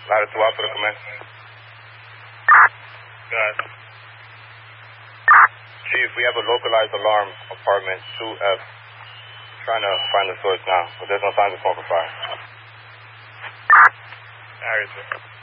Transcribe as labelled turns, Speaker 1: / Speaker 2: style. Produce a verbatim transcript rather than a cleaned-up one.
Speaker 1: Ladder two out for the command. Good. Chief, we have a localized alarm, apartment two F. Trying to find the source now, but there's no signs of smoke or fire. All right, sir.